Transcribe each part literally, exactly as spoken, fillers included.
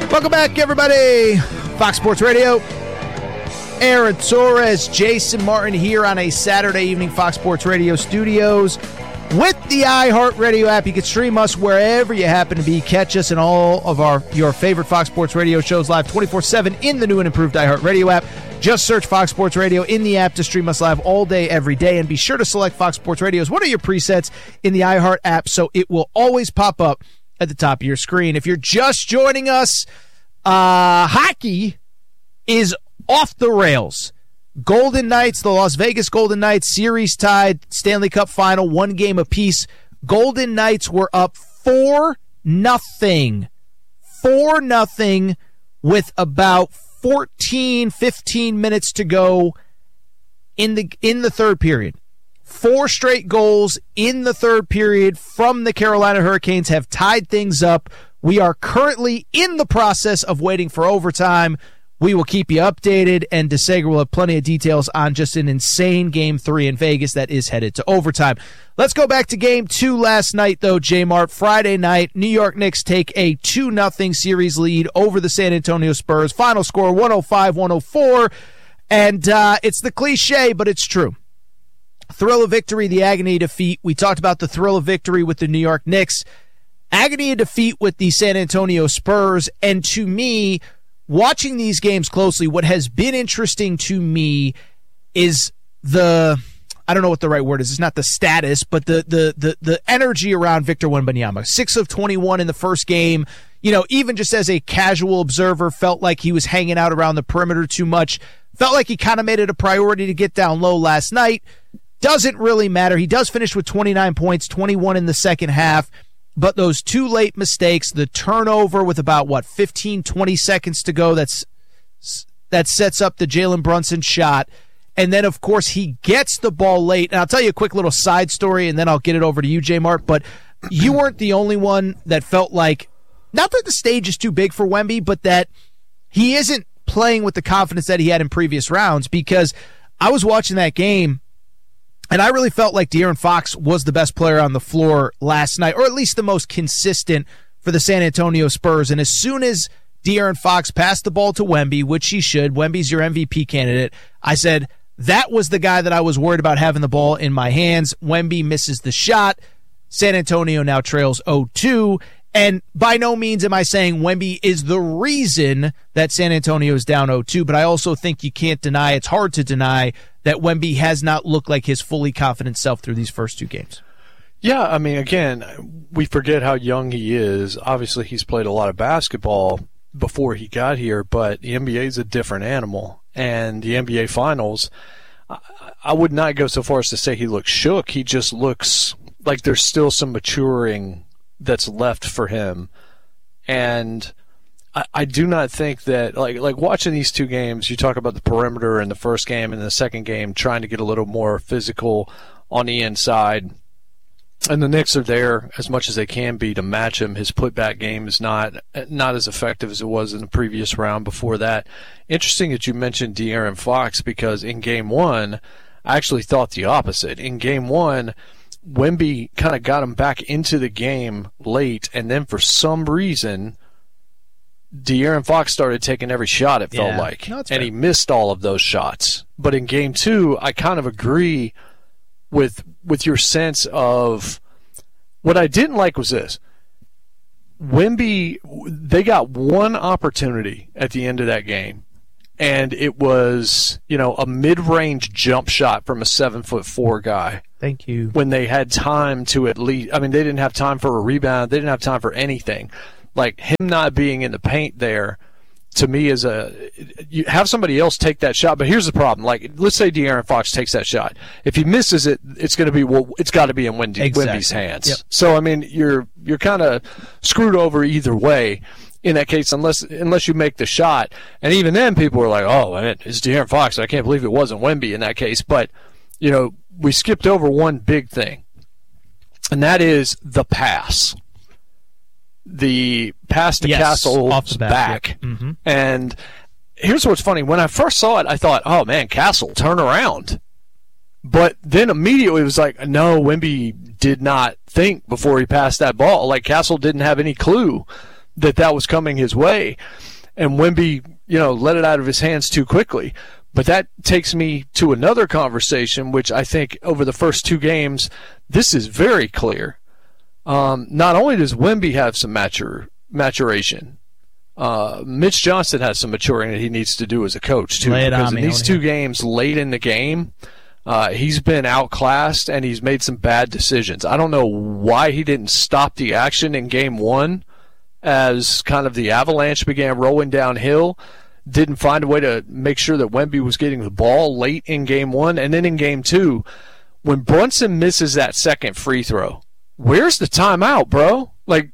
Welcome back, everybody. Fox Sports Radio. Aaron Torres, Jason Martin here on a Saturday evening Fox Sports Radio studios. With the iHeartRadio app, you can stream us wherever you happen to be. Catch us in all of our your favorite Fox Sports Radio shows live twenty-four seven in the new and improved iHeartRadio app. Just search Fox Sports Radio in the app to stream us live all day, every day. And be sure to select Fox Sports Radio as one of your presets in the iHeart app so it will always pop up at the top of your screen. If you're just joining us, uh, hockey is off the rails. Golden Knights, the Las Vegas Golden Knights, series tied, Stanley Cup final, one game apiece. Golden Knights were up four nothing. four nothing with about fourteen, fifteen minutes to go in the in the third period. Four straight goals in the third period from the Carolina Hurricanes have tied things up. We are currently in the process of waiting for overtime. We will keep you updated, and DeSager will have plenty of details on just an insane Game three in Vegas that is headed to overtime. Let's go back to Game two last night, though, J-Mart. Friday night, New York Knicks take a two nothing series lead over the San Antonio Spurs. Final score, one oh five one oh four, and uh, it's the cliche, but it's true. Thrill of victory, the agony of defeat. We talked about the thrill of victory with the New York Knicks. Agony of defeat with the San Antonio Spurs, and to me, watching these games closely, what has been interesting to me is the, I don't know what the right word is, it's not the status, but the the the, the energy around Victor Wembanyama. six of twenty-one in the first game. You know, even just as a casual observer, felt like he was hanging out around the perimeter too much. Felt like he kind of made it a priority to get down low last night. Doesn't really matter. He does finish with twenty-nine points, twenty-one in the second half. But those two late mistakes, the turnover with about, what, fifteen, twenty seconds to go, that's that sets up the Jalen Brunson shot. And then, of course, he gets the ball late. And I'll tell you a quick little side story, and then I'll get it over to you, J-Mart. But you weren't the only one that felt like, not that the stage is too big for Wemby, but that he isn't playing with the confidence that he had in previous rounds, because I was watching that game, and I really felt like De'Aaron Fox was the best player on the floor last night, or at least the most consistent for the San Antonio Spurs. And as soon as De'Aaron Fox passed the ball to Wemby, which he should, Wemby's your M V P candidate, I said, that was the guy that I was worried about having the ball in my hands. Wemby misses the shot. San Antonio now trails oh two. And by no means am I saying Wemby is the reason that San Antonio is down oh two, but I also think you can't deny, it's hard to deny, that Wemby has not looked like his fully confident self through these first two games. Yeah, I mean, again, we forget how young he is. Obviously, he's played a lot of basketball before he got here, but the N B A is a different animal. And the N B A Finals, I would not go so far as to say he looks shook. He just looks like there's still some maturing that's left for him. And I, I do not think that, like like watching these two games, you talk about the perimeter in the first game and the second game, trying to get a little more physical on the inside. And the Knicks are there as much as they can be to match him. His putback game is not not as effective as it was in the previous round before that. Interesting that you mentioned De'Aaron Fox, because in game one, I actually thought the opposite. In game one, Wemby kind of got him back into the game late, and then for some reason, De'Aaron Fox started taking every shot, it felt yeah. like. No, and fair. He missed all of those shots. But in game two, I kind of agree with with your sense of what I didn't like was this. Wemby, they got one opportunity at the end of that game, and it was, you know, a mid-range jump shot from a seven foot four guy. Thank you. When they had time to at least, I mean, they didn't have time for a rebound. They didn't have time for anything. Like, him not being in the paint there, to me, is a, you have somebody else take that shot. But here's the problem. Like, let's say De'Aaron Fox takes that shot. If he misses it, it's going to be, well, it's got to be in Wemby, exactly. Wemby's hands. Yep. So, I mean, you're you're kind of screwed over either way in that case, unless unless you make the shot. And even then, people were like, oh, man, it's De'Aaron Fox. I can't believe it wasn't Wemby in that case. But, you know, we skipped over one big thing, and that is the pass. The pass to yes, Castle's back. back. Yep. Mm-hmm. And here's what's funny. When I first saw it, I thought, oh, man, Castle, turn around. But then immediately it was like, no, Wemby did not think before he passed that ball. Like, Castle didn't have any clue that that was coming his way, and Wemby, you know, let it out of his hands too quickly. But that takes me to another conversation, which I think over the first two games, this is very clear. Um, not only does Wemby have some matur- maturation, uh, Mitch Johnson has some maturing that he needs to do as a coach, too. Lay it because on in me, these two games late in the game, uh, he's been outclassed and he's made some bad decisions. I don't know why he didn't stop the action in game one as kind of the avalanche began rolling downhill. Didn't find a way to make sure that Wemby was getting the ball late in game one. And then in game two, when Brunson misses that second free throw, where's the timeout, bro? Like,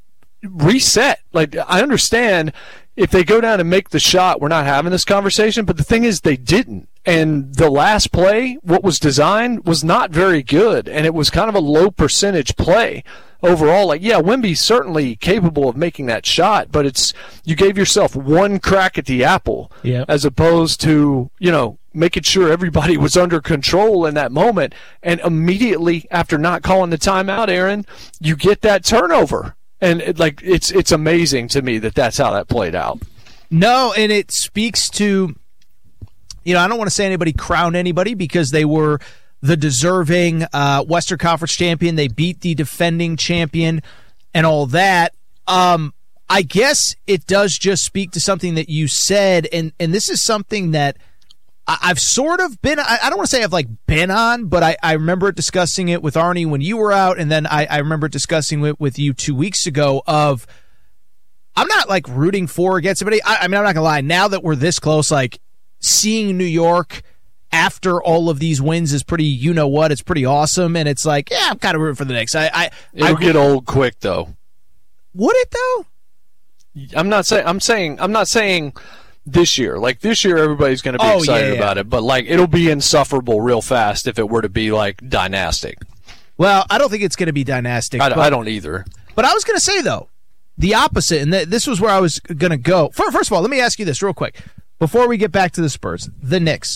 reset. Like, I understand if they go down and make the shot, we're not having this conversation. But the thing is, they didn't. And the last play, what was designed, was not very good. And it was kind of a low percentage play. Overall, like, yeah, Wemby's certainly capable of making that shot, but it's you gave yourself one crack at the apple, yep. as opposed to, you know, making sure everybody was under control in that moment. And immediately after not calling the timeout, Aaron, you get that turnover. And it, like it's it's amazing to me that that's how that played out. No, and it speaks to, you know, I don't want to say anybody crown anybody because they were the deserving uh, Western Conference champion. They beat the defending champion and all that. Um, I guess it does just speak to something that you said, and, and this is something that I, I've sort of been, I, I don't want to say I've like been on, but I, I remember discussing it with Arnie when you were out, and then I, I remember discussing it with you two weeks ago of, I'm not like rooting for or against anybody. I, I mean, I'm not going to lie. Now that we're this close, like seeing New York after all of these wins is pretty, you know what, it's pretty awesome. And it's like, yeah, I'm kind of rooting for the Knicks. I, I It'll I, get old quick though. Would it though? I'm not saying, I'm saying, I'm not saying this year. Like this year, everybody's going to be oh, excited yeah, yeah. about it, but like it'll be insufferable real fast if it were to be like dynastic. Well, I don't think it's going to be dynastic. I, but, I don't either. But I was going to say though, the opposite, and th- this was where I was going to go. First of all, let me ask you this real quick before we get back to the Spurs. The Knicks.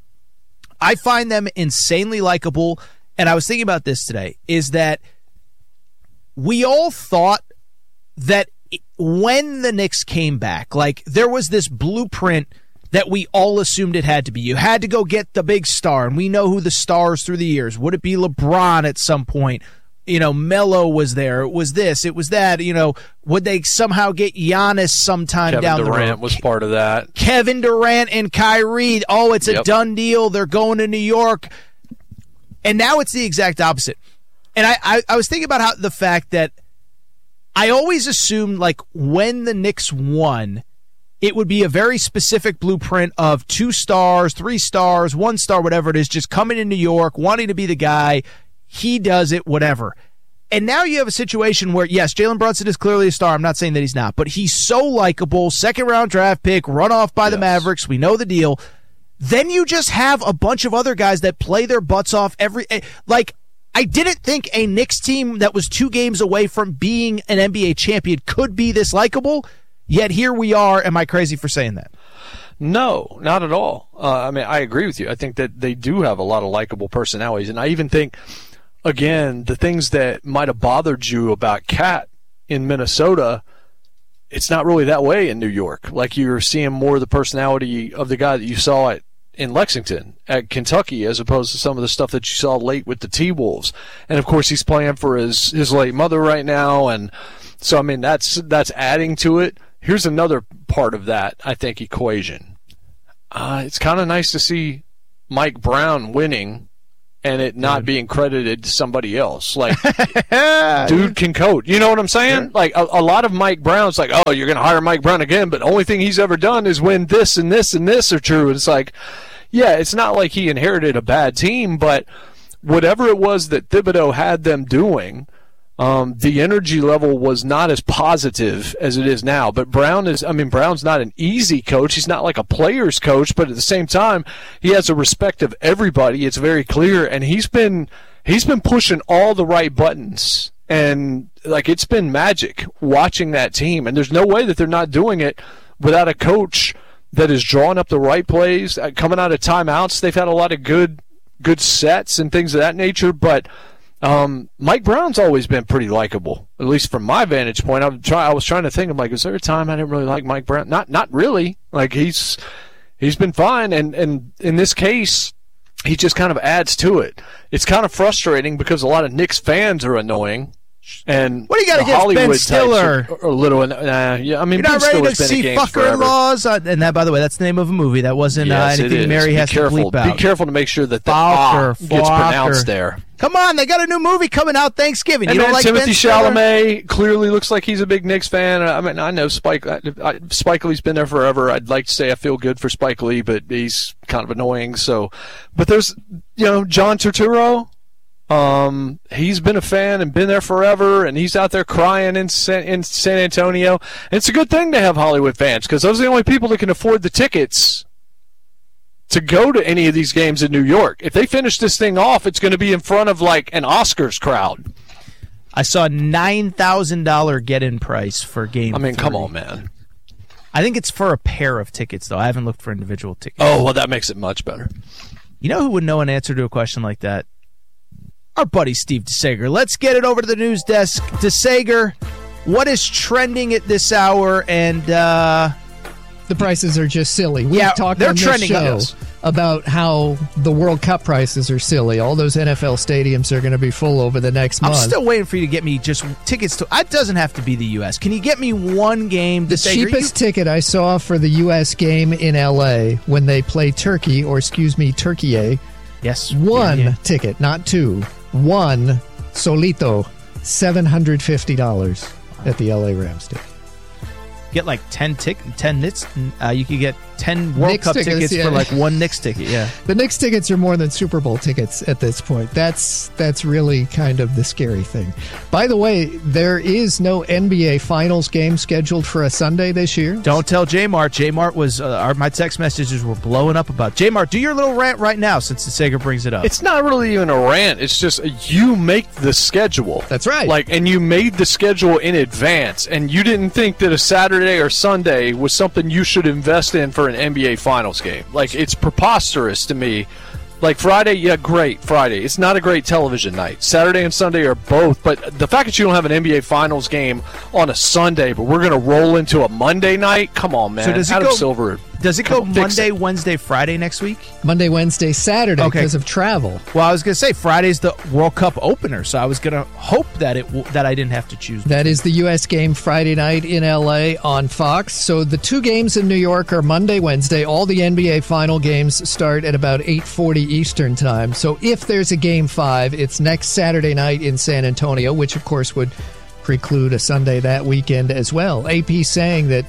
I find them insanely likable, and I was thinking about this today, is that we all thought that when the Knicks came back, like there was this blueprint that we all assumed it had to be. You had to go get the big star, and we know who the stars through the years. Would it be LeBron at some point? You know, Melo was there. It was this. It was that. You know, would they somehow get Giannis sometime Kevin down the road? Durant was part of that. Kevin Durant and Kyrie. Oh, it's a Yep. done deal. They're going to New York. And now it's the exact opposite. And I, I, I was thinking about how the fact that I always assumed, like, when the Knicks won, it would be a very specific blueprint of two stars, three stars, one star, whatever it is, just coming to New York, wanting to be the guy. He does it, whatever. And now you have a situation where, yes, Jalen Brunson is clearly a star. I'm not saying that he's not, but he's so likable, second-round draft pick, run off by the Yes. Mavericks. We know the deal. Then you just have a bunch of other guys that play their butts off every – like, I didn't think a Knicks team that was two games away from being an N B A champion could be this likable, yet here we are. Am I crazy for saying that? No, not at all. Uh, I mean, I agree with you. I think that they do have a lot of likable personalities, and I even think – again, the things that might have bothered you about Cat in Minnesota, it's not really that way in New York. Like you're seeing more of the personality of the guy that you saw at, in Lexington, at Kentucky, as opposed to some of the stuff that you saw late with the T-Wolves. And, of course, he's playing for his, his late mother right now. And so, I mean, that's that's adding to it. Here's another part of that, I think, equation. Uh, it's kind of nice to see Mike Brown winning and it not being credited to somebody else. Like, dude can coach. You know what I'm saying? Sure. Like, a, a lot of Mike Brown's like, oh, you're going to hire Mike Brown again, but the only thing he's ever done is when this and this and this are true. And it's like, yeah, it's not like he inherited a bad team, but whatever it was that Thibodeau had them doing, um, the energy level was not as positive as it is now. But Brown is, I mean, Brown's not an easy coach. He's not like a player's coach, but at the same time, he has a respect of everybody. It's very clear, and he's been he's been pushing all the right buttons, and like it's been magic watching that team. And there's no way that they're not doing it without a coach that is drawing up the right plays, uh, coming out of timeouts. They've had a lot of good good sets and things of that nature, but Um, Mike Brown's always been pretty likable, at least from my vantage point. I was, try, I was trying to think, I'm like, is there a time I didn't really like Mike Brown? Not not really. Like, he's he's been fine, and, and in this case, he just kind of adds to it. It's kind of frustrating because a lot of Knicks fans are annoying. And what do you got against Hollywood Ben Stiller? Are, are a little, uh, yeah. I mean, you're not Ben ready Stiller's to been see in games fucker-in-laws, uh, and that, by the way, that's the name of a movie. That wasn't yes, uh, anything Mary Be has careful. to bleep out. Be careful to make sure that the Fokker, ah gets pronounced there. Come on, they got a new movie coming out Thanksgiving. And you man, don't like Timothy Ben Stiller? Chalamet clearly looks like he's a big Knicks fan. I mean, I know Spike. I, I, Spike Lee's been there forever. I'd like to say I feel good for Spike Lee, but he's kind of annoying. So, but there's, you know, John Turturro. Um, he's been a fan and been there forever, and he's out there crying in San, in San Antonio. And it's a good thing to have Hollywood fans because those are the only people that can afford the tickets to go to any of these games in New York. If they finish this thing off, it's going to be in front of like an Oscars crowd. I saw a nine thousand dollars get-in price for game I mean, three. come on, man. I think it's for a pair of tickets, though. I haven't looked for individual tickets. Oh, well, that makes it much better. You know who would know an answer to a question like that? Our buddy Steve DeSager. Let's get it over to the news desk. DeSager, what is trending at this hour? And uh, the prices are just silly. We've yeah, talked they're on this trending show yes. about how the World Cup prices are silly. All those N F L stadiums are going to be full over the next I'm month. I'm still waiting for you to get me just tickets to. It doesn't have to be the U S. Can you get me one game? The DeSager? cheapest you, ticket I saw for the U S game in L A when they play Turkey, or excuse me, Turkey. Yes, one yeah, yeah. ticket, not two. One solito, seven hundred fifty dollars at the L A Rams Stadium. Get like ten tick, ten Knicks. Uh, you could get ten World Knicks Cup tickets, tickets yeah. for like one Knicks ticket. Yeah, the Knicks tickets are more than Super Bowl tickets at this point. That's that's really kind of the scary thing. By the way, there is no N B A Finals game scheduled for a Sunday this year. Don't tell J Mart. J Mart was uh, our, my text messages were blowing up about J Mart. Do your little rant right now, since DeSager brings it up. It's not really even a rant. It's just you make the schedule. That's right. Like, and you made the schedule in advance, and you didn't think that a Saturday or Sunday was something you should invest in for an N B A Finals game. Like, it's preposterous to me. Like, Friday, yeah, great, Friday. It's not a great television night. Saturday and Sunday are both, but the fact that you don't have an N B A Finals game on a Sunday, but we're going to roll into a Monday night, come on, man. So does it Adam go, Silver. Does it go Come on, fix Monday, it. Wednesday, Friday next week? Monday, Wednesday, Saturday Okay. because of travel. Well, I was going to say Friday's the World Cup opener, so I was going to hope that it w- that I didn't have to choose. That is the U S game Friday night in L A on Fox. So the two games in New York are Monday, Wednesday. All the N B A final games start at about eight forty Eastern time. So if there's a game five, it's next Saturday night in San Antonio, which of course would preclude a Sunday that weekend as well. A P saying that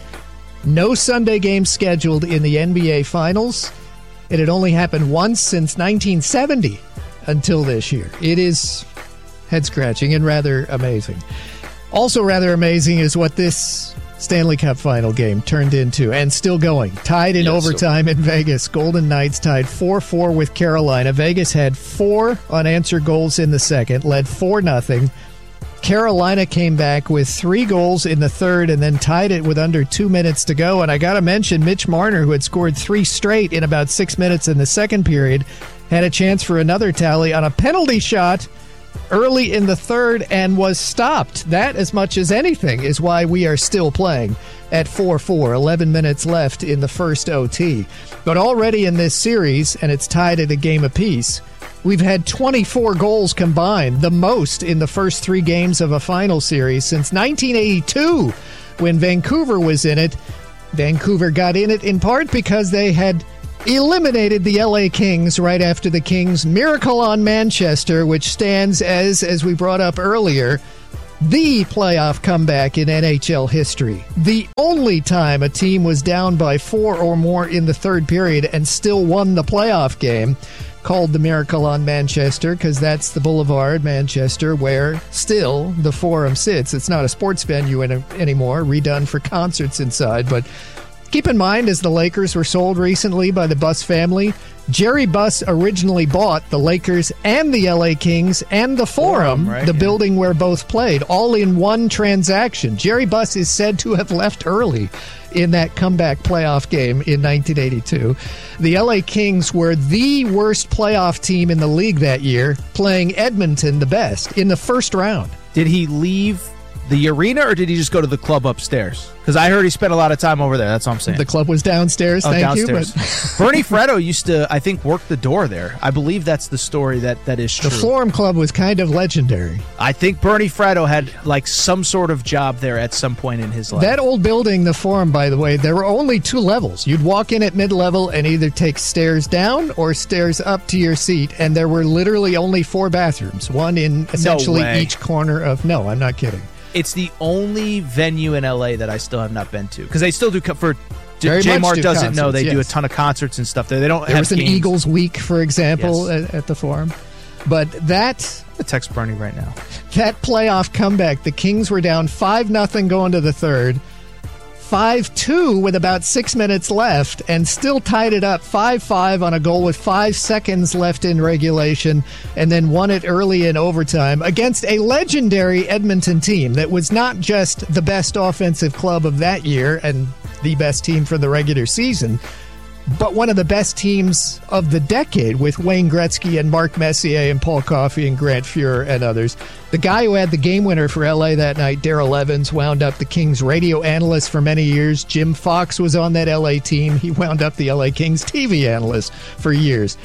no Sunday games scheduled in the N B A Finals. It had only happened once since nineteen seventy until this year. It is head-scratching and rather amazing. Also rather amazing is what this Stanley Cup final game turned into, and still going. Tied in Yes, overtime in Vegas. Golden Knights tied four four with Carolina. Vegas had four unanswered goals in the second, led four nothing. Carolina came back with three goals in the third and then tied it with under two minutes to go. And I got to mention Mitch Marner, who had scored three straight in about six minutes in the second period, had a chance for another tally on a penalty shot early in the third and was stopped. That, as much as anything, is why we are still playing at four four, eleven minutes left in the first O T. But already in this series, and it's tied at a game apiece, we've had twenty-four goals combined, the most in the first three games of a final series since nineteen eighty-two, when Vancouver was in it. Vancouver got in it in part because they had eliminated the L A Kings right after the Kings' miracle on Manchester, which stands as, as we brought up earlier, the playoff comeback in N H L history. The only time a team was down by four or more in the third period and still won the playoff game, called the Miracle on Manchester because that's the Boulevard, Manchester, where still the Forum sits. It's not a sports venue in a, anymore, redone for concerts inside, but Keep in mind, as the Lakers were sold recently by the Buss family, Jerry Buss originally bought the Lakers and the L A Kings and the Forum, Forum right? the yeah. building where both played, all in one transaction. Jerry Buss is said to have left early in that comeback playoff game in nineteen eighty-two. The L A Kings were the worst playoff team in the league that year, playing Edmonton the best in the first round. Did he leave the arena, or did he just go to the club upstairs? Because I heard he spent a lot of time over there. That's all I'm saying. The club was downstairs, oh, thank downstairs. you. But Bernie Freddo used to, I think, work the door there. I believe that's the story that, that is true. The Forum Club was kind of legendary. I think Bernie Freddo had like some sort of job there at some point in his life. That old building, the Forum, by the way, there were only two levels. You'd walk in at mid-level and either take stairs down or stairs up to your seat, and there were literally only four bathrooms, one in essentially way. each corner of... No, I'm not kidding. It's the only venue in L A that I still have not been to, because they still do co- for Very J much Mart do doesn't concerts, know they do a yes. ton of concerts and stuff there. They don't There have was an games. Eagles Week, for example, Yes. at, at the Forum. But that I'm gonna text Bernie right now. that playoff comeback, the Kings were down five nothing going to the third, five two with about six minutes left, and still tied it up five five on a goal with five seconds left in regulation, and then won it early in overtime against a legendary Edmonton team that was not just the best offensive club of that year and the best team for the regular season, but one of the best teams of the decade with Wayne Gretzky and Mark Messier and Paul Coffey and Grant Fuhrer and others. The guy who had the game winner for L A that night, Darrell Evans, wound up the Kings radio analyst for many years. Jim Fox was on that L A team. He wound up the L A Kings T V analyst for years.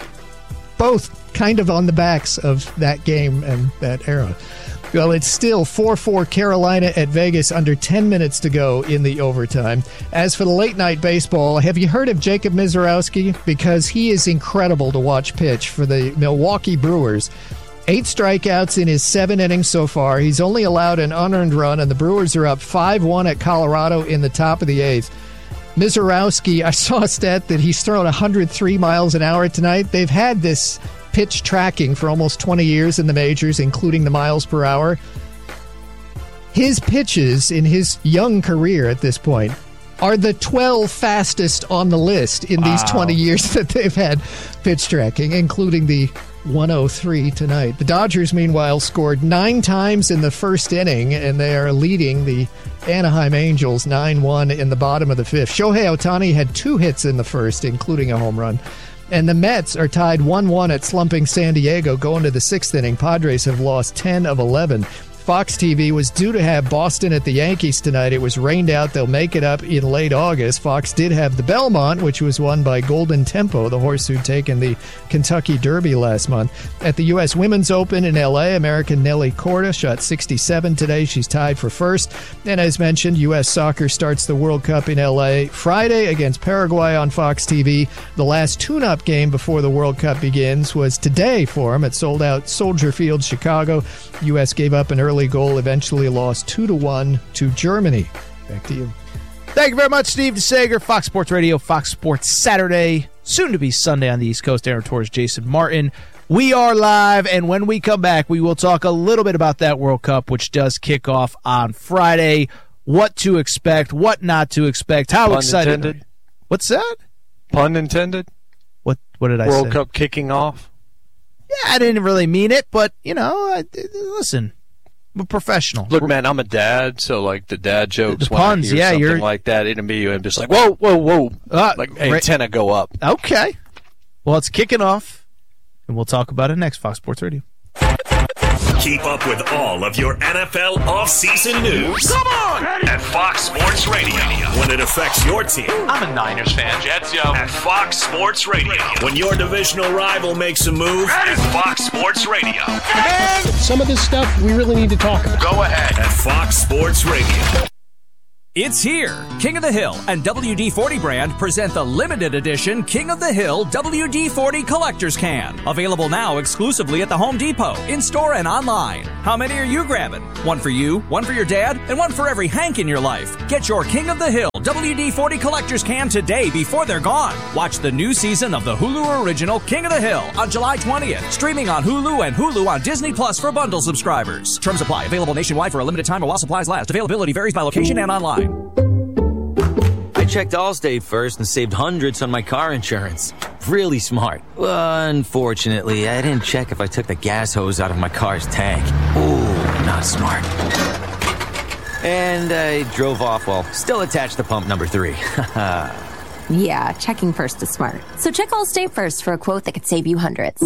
Both kind of on the backs of that game and that era. Well, it's still four four Carolina at Vegas, under ten minutes to go in the overtime. As for the late-night baseball, have you heard of Jacob Misiorowski? Because he is incredible to watch pitch for the Milwaukee Brewers. Eight strikeouts in his seven innings so far. He's only allowed an unearned run, and the Brewers are up five one at Colorado in the top of the eighth. Misiorowski, I saw a stat that he's thrown one hundred three miles an hour tonight. They've had this pitch tracking for almost twenty years in the majors, including the miles per hour. His pitches in his young career at this point are the twelve fastest on the list in these Wow. twenty years that they've had pitch tracking, including the one oh three tonight. The Dodgers, meanwhile, scored nine times in the first inning, and they are leading the Anaheim Angels nine one in the bottom of the fifth. Shohei Ohtani had two hits in the first, including a home run. And the Mets are tied one one at slumping San Diego going to the sixth inning. Padres have lost ten of eleven. Fox T V was due to have Boston at the Yankees tonight. It was rained out. They'll make it up in late August. Fox did have the Belmont, which was won by Golden Tempo, the horse who'd taken the Kentucky Derby last month. At the U S Women's Open in L A, American Nelly Korda shot sixty-seven today. She's tied for first. And as mentioned, U S Soccer starts the World Cup in L A Friday against Paraguay on Fox T V. The last tune-up game before the World Cup begins was today for them at sold-out Soldier Field, Chicago. U S gave up an early goal, eventually lost two to one to Germany. Back to you. Thank you very much, Steve DeSager. Fox Sports Radio, Fox Sports Saturday, soon to be Sunday on the East Coast. Aaron Torres, Jason Martin. We are live, and when we come back, we will talk a little bit about that World Cup, which does kick off on Friday. What to expect, what not to expect, how Pun excited. intended. What's that? Pun intended. What What did I World say? Cup kicking off. Yeah, I didn't really mean it, but, you know, I, listen, I'm a professional. Look, man, I'm a dad, so like the dad jokes, The when puns, I hear yeah, something you're- like that, it'll be I'm just like, whoa, whoa, whoa, Uh, like right- antenna go up. Okay. Well, it's kicking off, and we'll talk about it next. Fox Sports Radio. Keep up with all of your N F L offseason news. Come on! At Fox Sports Radio. When it affects your team. I'm a Niners fan. Jets, yo. At Fox Sports Radio. When your divisional rival makes a move. At Fox Sports Radio. Some of this stuff we really need to talk about. Go ahead. At Fox Sports Radio. It's here. King of the Hill and W D forty brand present the limited edition King of the Hill W D forty Collector's Can. Available now exclusively at the Home Depot, in-store and online. How many are you grabbing? One for you, one for your dad, and one for every Hank in your life. Get your King of the Hill W D forty Collector's Can today before they're gone. Watch the new season of the Hulu original King of the Hill on July twentieth. Streaming on Hulu and Hulu on Disney Plus for bundle subscribers. Terms apply. Available nationwide for a limited time or while supplies last. Availability varies by location and online. I checked Allstate first and saved hundreds on my car insurance. Really smart. Unfortunately, I didn't check if I took the gas hose out of my car's tank. Ooh, not smart. And I drove off while still attached to pump number three. Yeah, checking first is smart. So check Allstate first for a quote that could save you hundreds.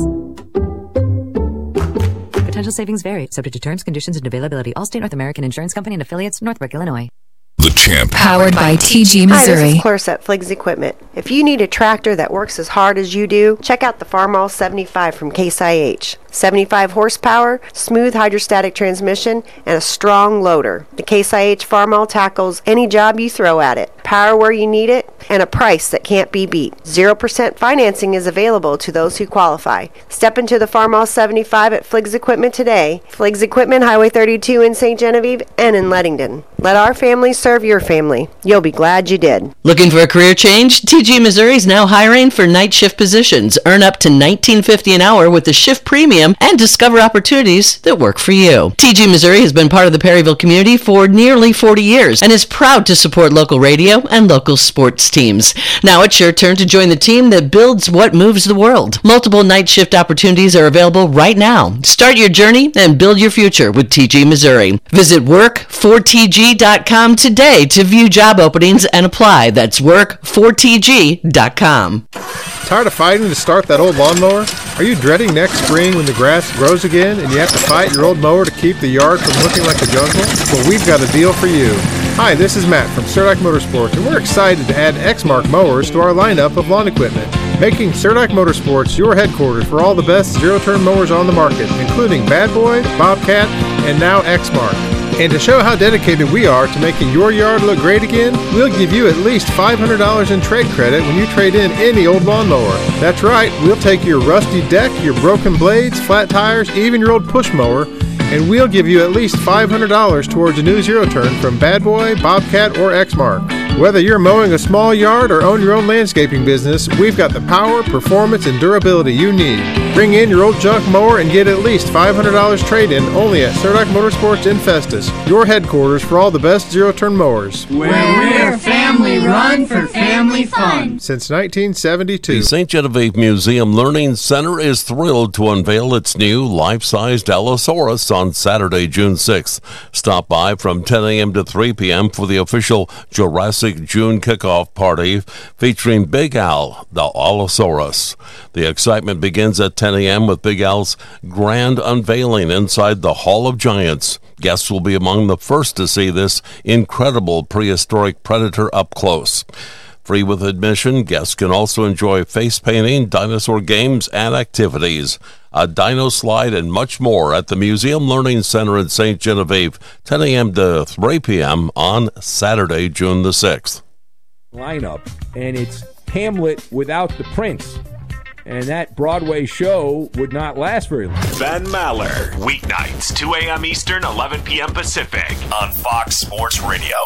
Potential savings vary, subject to terms, conditions, and availability. Allstate North American Insurance Company and affiliates, Northbrook, Illinois. The Champ. Powered by T G Missouri. Hi, this is Clarissa at Fliggs Equipment. If you need a tractor that works as hard as you do, check out the Farmall seventy-five from Case I H. seventy-five horsepower, smooth hydrostatic transmission, and a strong loader. The Case I H Farmall tackles any job you throw at it. Power where you need it, and a price that can't be beat. zero percent financing is available to those who qualify. Step into the Farmall seventy-five at Fliggs Equipment today. Fliggs Equipment, Highway thirty-two in Saint Genevieve and in Leadington. Let our family serve your family. You'll be glad you did. Looking for a career change? T G Missouri is now hiring for night shift positions. Earn up to nineteen fifty an hour with the shift premium and discover opportunities that work for you. T G Missouri has been part of the Perryville community for nearly forty years and is proud to support local radio and local sports teams. Now it's your turn to join the team that builds what moves the world. Multiple night shift opportunities are available right now. Start your journey and build your future with T G Missouri. Visit work for T G dot com today to view job openings and apply. That's work for T G dot com. Tired of fighting to start that old lawnmower? Are you dreading next spring when the grass grows again and you have to fight your old mower to keep the yard from looking like a jungle? Well, we've got a deal for you. Hi, this is Matt from Cerdak Motorsports, and we're excited to add Exmark mowers to our lineup of lawn equipment, making Cerdak Motorsports your headquarters for all the best zero-turn mowers on the market, including Bad Boy, Bobcat, and now Exmark. And to show how dedicated we are to making your yard look great again, we'll give you at least five hundred dollars in trade credit when you trade in any old lawnmower. That's right, we'll take your rusty deck, your broken blades, flat tires, even your old push mower, and we'll give you at least five hundred dollars towards a new zero-turn from Bad Boy, Bobcat, or Exmark. Whether you're mowing a small yard or own your own landscaping business, we've got the power, performance, and durability you need. Bring in your old junk mower and get at least five hundred dollars trade-in only at Cerdak Motorsports in Festus, your headquarters for all the best zero-turn mowers. Where we're family run for family fun. Since nineteen seventy-two. The Saint Genevieve Museum Learning Center is thrilled to unveil its new life-sized Allosaurus on Saturday, June sixth. Stop by from ten a.m. to three p.m. for the official Jurassic June kickoff party featuring Big Al, the Allosaurus. The excitement begins at ten a.m. with Big Al's grand unveiling inside the Hall of Giants. Guests will be among the first to see this incredible prehistoric predator up close. Free with admission, guests can also enjoy face painting, dinosaur games, and activities. A dino slide and much more at the Museum Learning Center in Saint Genevieve, ten a.m. to three p.m. on Saturday, June the sixth. Lineup, and it's Hamlet without the prince. And that Broadway show would not last very long. Ben Maller, weeknights, two a.m. Eastern, eleven p.m. Pacific, on Fox Sports Radio.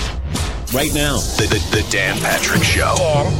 Right now, The, the, the Dan Patrick Show. Dan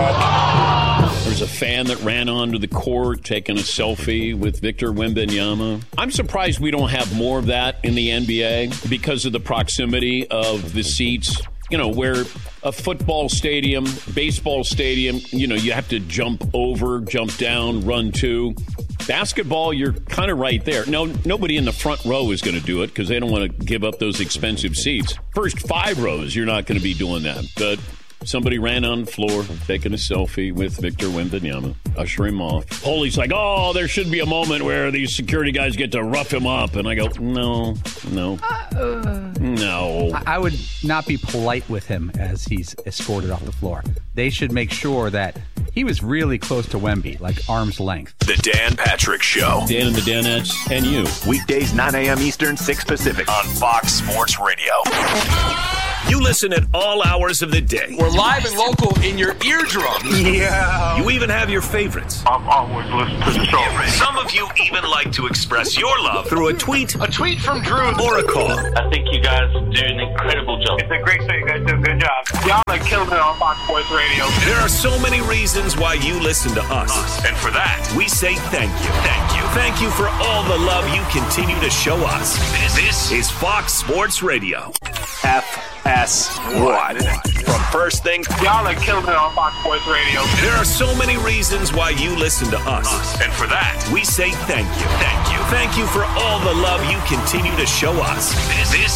Patrick. There's a fan that ran onto the court taking a selfie with Victor Wembanyama. I'm surprised we don't have more of that in the N B A because of the proximity of the seats. You know, where a football stadium, baseball stadium, you know, you have to jump over, jump down, run to. Basketball, you're kind of right there. No, nobody in the front row is going to do it because they don't want to give up those expensive seats. First five rows, you're not going to be doing that. But somebody ran on the floor, taking a selfie with Victor Wembanyama, usher him off. Holy's like, oh, there should be a moment where these security guys get to rough him up. And I go, no, no, uh, no. I would not be polite with him as he's escorted off the floor. They should make sure that he was really close to Wemby, like arm's length. The Dan Patrick Show. Dan and the Danettes and you. Weekdays, nine a.m. Eastern, six Pacific, on Fox Sports Radio. You listen at all hours of the day. We're live and local in your eardrum. Yeah. You even have your favorites. I've always listened to the show. Some of you even like to express your love through a tweet, a tweet from Drew, or a call. I think you guys do an incredible job. It's a great show. You guys do a good job. Y'all are killing it on Fox Sports Radio. There are so many reasons why you listen to us. us. And for that, we say thank you. Thank you. Thank you for all the love you continue to show us. This, this is Fox Sports Radio. F S what? From first thing, Y'all are killing it on Fox Sports Radio. there are so many reasons why you listen to us. And for that, we say thank you. Thank you. Thank you for all the love you continue to show us. This